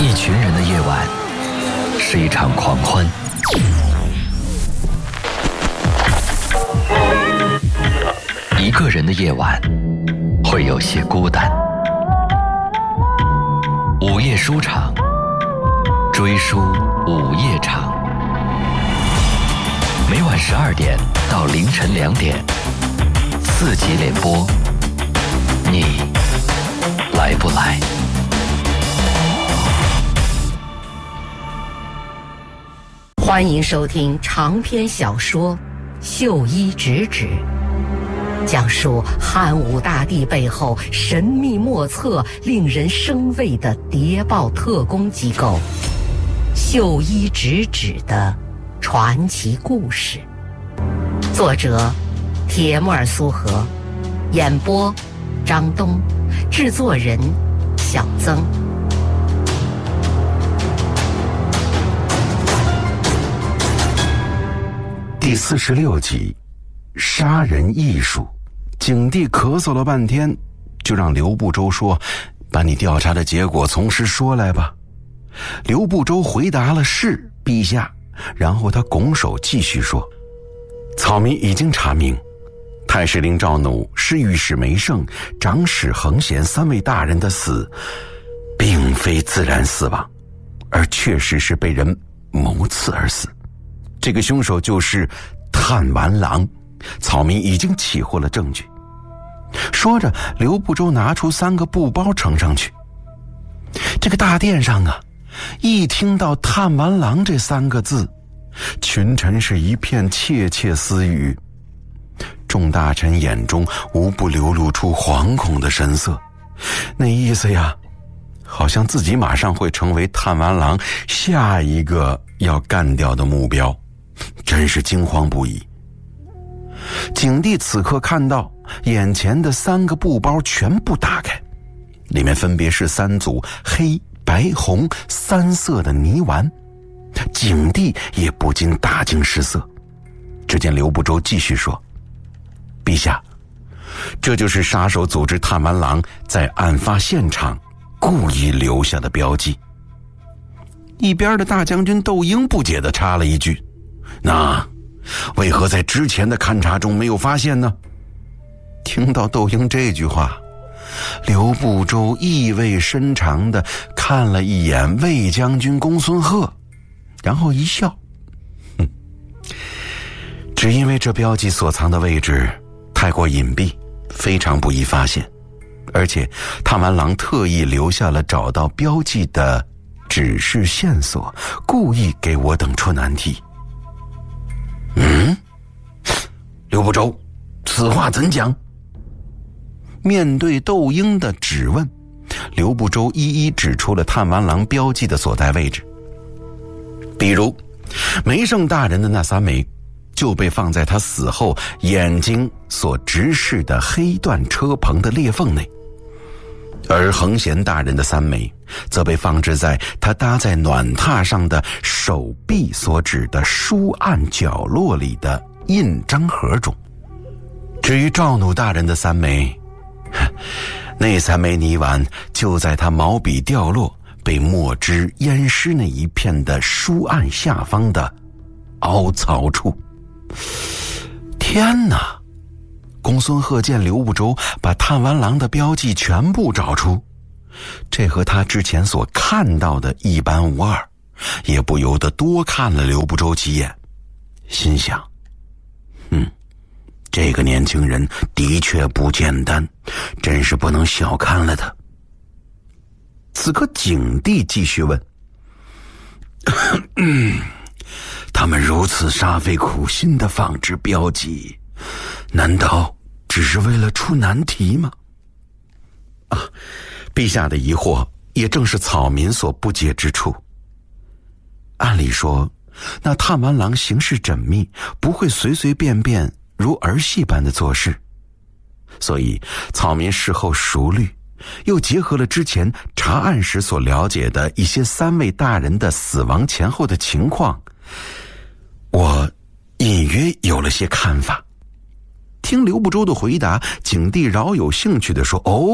一群人的夜晚是一场狂欢，一个人的夜晚会有些孤单。午夜书场，追书午夜场，每晚12点到凌晨2点，4集联播，你来不来？ 欢迎收听长篇小说《秀衣直指》，讲述汉武大帝背后神秘莫测、令人生畏的谍报特工机构秀衣直指的传奇故事。作者铁木尔苏荷，演播张东，制作人小曾。 第46集，杀人艺术。景帝咳嗽了半天，就让刘步州说：“把你调查的结果从实说来吧。”刘步州回答了：“是，陛下。”然后他拱手继续说：“草民已经查明，太史令赵弩、侍御史梅胜、长史恒贤3位大人的死，并非自然死亡，而确实是被人谋刺而死。这个凶手就是探丸郎，草民已经起获了证据。”说着，刘步州拿出3个布包呈上去。这个大殿上啊，一听到探丸郎这3个字，群臣是一片窃窃私语，众大臣眼中无不流露出惶恐的神色，那意思呀，好像自己马上会成为探丸郎下一个要干掉的目标，真是惊慌不已。景帝此刻看到眼前的3个布包全部打开，里面分别是3组黑白红3色的泥丸，景帝也不禁大惊失色。只见刘步州继续说：“陛下，这就是杀手组织探丸郎在案发现场故意留下的标记。”一边的大将军窦婴不解地插了一句：“那为何在之前的勘察中没有发现呢？”听到窦婴这句话，刘步州意味深长地看了一眼魏将军公孙贺，然后一笑：“只因为这标记所藏的位置太过隐蔽，非常不易发现，而且探丸郎特意留下了找到标记的指示线索，故意给我等出难题。”刘步州，此话怎讲？面对窦婴的质问，刘步州一一指出了探丸郎标记的所在位置。比如梅胜大人的那3枚就被放在他死后眼睛所直视的黑缎车棚的裂缝内，而恒贤大人的3枚则被放置在他搭在暖榻上的手臂所指的书案角落里的印章盒中。至于赵弩大人的3枚，那3枚泥丸就在他毛笔掉落被墨汁淹湿那一片的书案下方的凹槽处。天哪！公孙贺见刘步州把探丸郎的标记全部找出，这和他之前所看到的一般无二，也不由得多看了刘步州几眼，心想：这个年轻人的确不简单，真是不能小看了他。此刻景帝继续问：“他们如此煞费苦心的仿制标记，难道只是为了出难题吗？”陛下的疑惑也正是草民所不解之处。按理说，那探丸郎行事缜密，不会随随便便如儿戏般的做事，所以草民事后熟虑，又结合了之前查案时所了解的一些3位大人的死亡前后的情况，我隐约有了些看法。听刘步州的回答，景帝饶有兴趣地说：“哦，